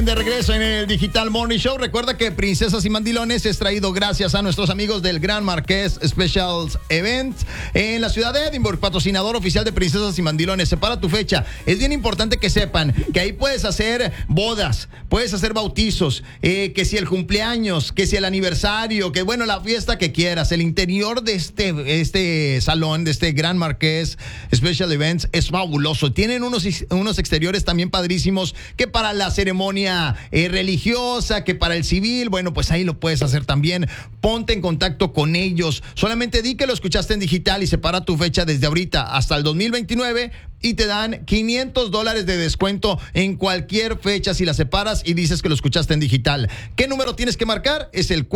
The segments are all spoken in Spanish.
de regreso en el Digital Morning Show. Recuerda que Princesas y Mandilones es traído gracias a nuestros amigos del Gran Marqués Specials Event en la ciudad de Edinburgh, patrocinador oficial de Princesas y Mandilones. Separa tu fecha. Es bien importante que sepan que ahí puedes hacer bodas, puedes hacer bautizos, que si el cumpleaños, que si el aniversario, que bueno, la fiesta que quieras. El interior de este salón, de este Gran Marqués Special Events es fabuloso. Tienen unos exteriores también padrísimos, que para la ceremonia religiosa, que para el civil, bueno, pues ahí lo puedes hacer también. Ponte en contacto con ellos. Solamente di que lo escuchaste en digital y separa tu fecha desde ahorita hasta el 2029 y te dan $500 de descuento en cualquier fecha si la separas y dices que lo escuchaste en digital. ¿Qué número tienes que marcar? Es el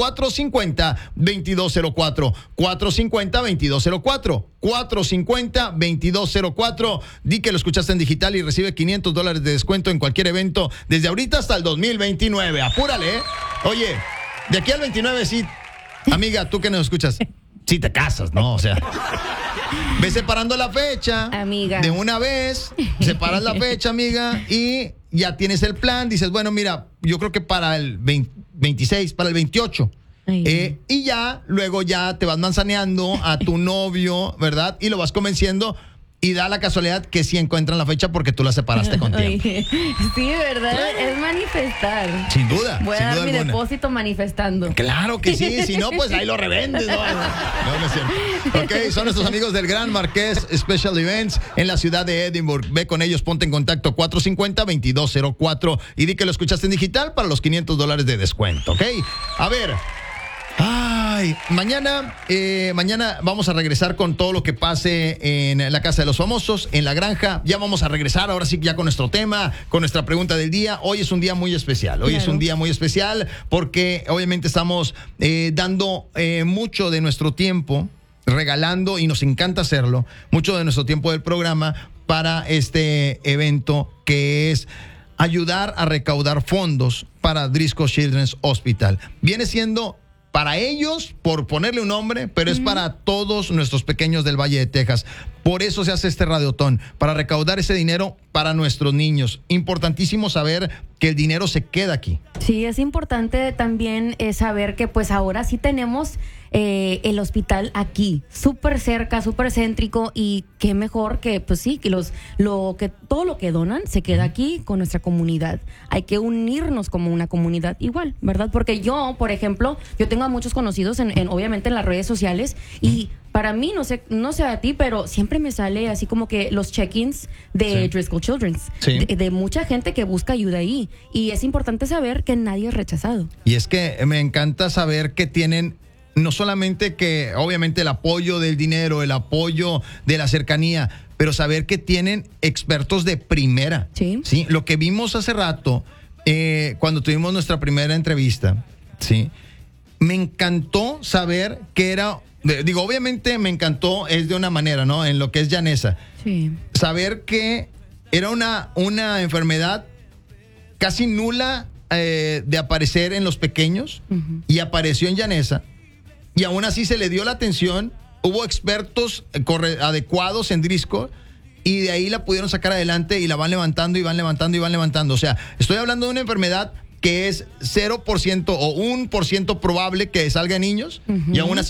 450-2204. 450-2204. 450-2204. Di que lo escuchaste en digital y recibe $500 de descuento en cualquier evento desde ahorita hasta el 2029. Apúrale, ¿eh? Oye, de aquí al 29 sí. Amiga, tú que nos escuchas, sí te casas, ¿no? O sea, ve separando la fecha, amiga. De una vez, separas la fecha, amiga, y ya tienes el plan. Dices, bueno, mira, yo creo que para el 26, para el 28. Y ya, luego ya te vas manzaneando a tu novio, ¿verdad? Y lo vas convenciendo. Y da la casualidad que sí encuentran la fecha porque tú la separaste con tiempo. Sí, ¿verdad? Es manifestar. Sin duda. Voy a dar mi depósito manifestando. Claro que sí. Si no, pues ahí lo revendes. No es cierto. Ok, son nuestros amigos del Gran Marqués Special Events en la ciudad de Edinburgh. Ve con ellos, ponte en contacto 450-2204 y di que lo escuchaste en digital para los $500 de descuento, ¿ok? A ver. Ay, mañana vamos a regresar con todo lo que pase en la Casa de los Famosos, en la granja. Ya vamos a regresar, ahora sí, ya con nuestro tema, con nuestra pregunta del día. Hoy es un día muy especial. Hoy es un día muy especial porque obviamente estamos dando mucho de nuestro tiempo, regalando, y nos encanta hacerlo, mucho de nuestro tiempo del programa para este evento que es ayudar a recaudar fondos para Driscoll Children's Hospital. Viene siendo para ellos, por ponerle un nombre, pero es para todos nuestros pequeños del Valle de Texas. Por eso se hace este radiotón, para recaudar ese dinero para nuestros niños. Importantísimo saber que el dinero se queda aquí. Sí, es importante también saber que pues ahora sí tenemos el hospital aquí, súper cerca, súper céntrico, y qué mejor que pues sí, que todo lo que donan se queda aquí con nuestra comunidad. Hay que unirnos como una comunidad igual, ¿verdad? Porque yo, por ejemplo, yo tengo a muchos conocidos obviamente en las redes sociales, y para mí, no sé a ti, pero siempre me sale así como que los check-ins de Driscoll Children's, de mucha gente que busca ayuda ahí, y es importante saber que nadie es rechazado. Y es que me encanta saber que tienen no solamente que obviamente el apoyo del dinero, el apoyo de la cercanía, pero saber que tienen expertos de primera. Sí. Lo que vimos hace rato, cuando tuvimos nuestra primera entrevista, sí, me encantó saber que era, digo, obviamente me encantó, es de una manera, ¿no? En lo que es Yanesa. Sí. Saber que era una enfermedad casi nula de aparecer en los pequeños, y apareció en Yanesa, y aún así se le dio la atención. Hubo expertos adecuados en Driscoll, y de ahí la pudieron sacar adelante, y la van levantando y van levantando y van levantando. O sea, estoy hablando de una enfermedad que es 0% o 1% probable que salga en niños, y aún así